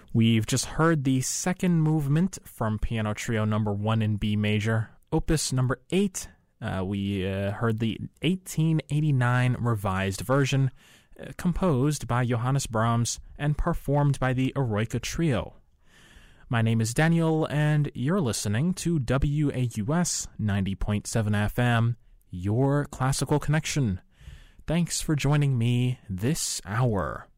We've just heard the second movement from Piano Trio number 1 in B major, opus number 8. We heard the 1889 revised version, composed by Johannes Brahms and performed by the Eroica Trio. My name is Daniel, and you're listening to WAUS 90.7 FM, your classical connection. Thanks for joining me this hour.